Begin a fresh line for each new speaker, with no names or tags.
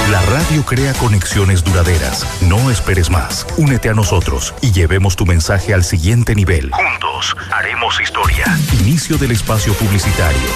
La radio crea conexiones duraderas. No esperes más. Únete a nosotros y llevemos tu mensaje al siguiente nivel. Juntos haremos historia. Inicio del espacio publicitario.